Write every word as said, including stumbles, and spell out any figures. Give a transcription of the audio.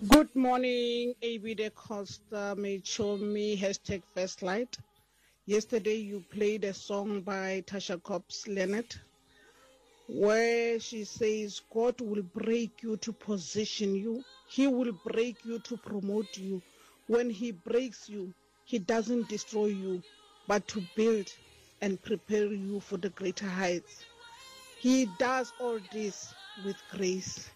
Good morning, A B De Costa, Mechomi, hashtag First Light. Yesterday you played a song by Tasha Cobbs Leonard where she says God will break you to position you. He will break you to promote you. When he breaks you, he doesn't destroy you, but to build and prepare you for the greater heights. He does all this with grace.